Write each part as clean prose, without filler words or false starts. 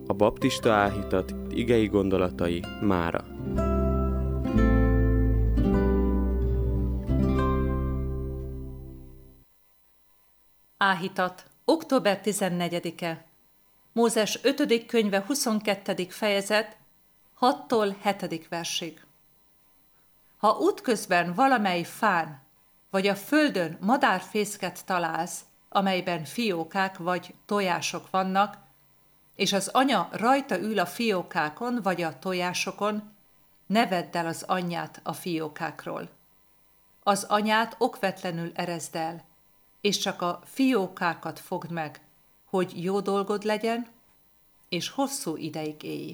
A baptista áhítat igei gondolatai mára. Áhítat. Október 14-e. Mózes 5. könyve 22. fejezet 6-tól 7. versig. Ha útközben valamely fán, vagy a földön madárfészket találsz, amelyben fiókák vagy tojások vannak, és az anya rajta ül a fiókákon vagy a tojásokon, ne vedd el az anyját a fiókákról. Az anyát okvetlenül erezd el, és csak a fiókákat fogd meg, hogy jó dolgod legyen, és hosszú ideig élj.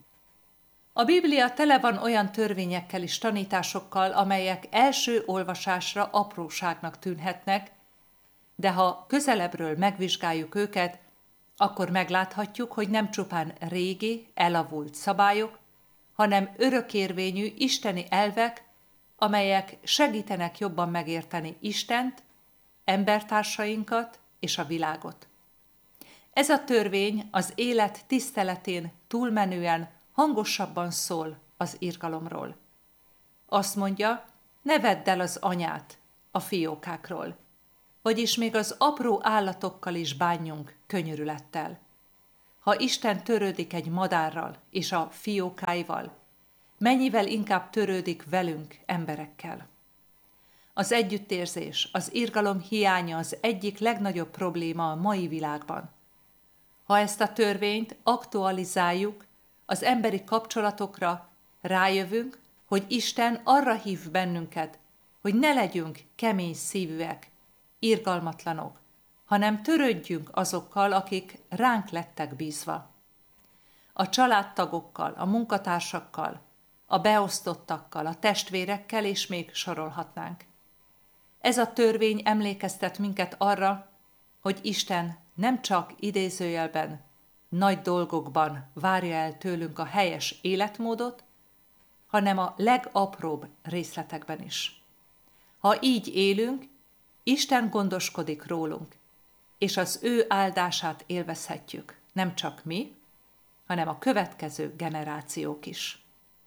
A Biblia tele van olyan törvényekkel és tanításokkal, amelyek első olvasásra apróságnak tűnhetnek, de ha közelebbről megvizsgáljuk őket, akkor megláthatjuk, hogy nem csupán régi, elavult szabályok, hanem örökérvényű isteni elvek, amelyek segítenek jobban megérteni Istent, embertársainkat és a világot. Ez a törvény az élet tiszteletén túlmenően hangosabban szól az irgalomról. Azt mondja, ne vedd el az anyát a fiókákról, vagyis még az apró állatokkal is bánjunk könyörülettel. Ha Isten törődik egy madárral és a fiókáival, mennyivel inkább törődik velünk, emberekkel. Az együttérzés, az irgalom hiánya az egyik legnagyobb probléma a mai világban. Ha ezt a törvényt aktualizáljuk az emberi kapcsolatokra, rájövünk, hogy Isten arra hív bennünket, hogy ne legyünk kemény szívűek, irgalmatlanok, hanem törődjünk azokkal, akik ránk lettek bízva. A családtagokkal, a munkatársakkal, a beosztottakkal, a testvérekkel, és még sorolhatnánk. Ez a törvény emlékeztet minket arra, hogy Isten nem csak idézőjelben, nagy dolgokban várja el tőlünk a helyes életmódot, hanem a legapróbb részletekben is. Ha így élünk, Isten gondoskodik rólunk, és az ő áldását élvezhetjük, nem csak mi, hanem a következő generációk is.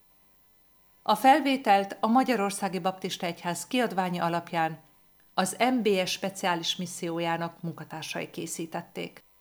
A felvételt a Magyarországi Baptista Egyház kiadványa alapján az MBS speciális missziójának munkatársai készítették.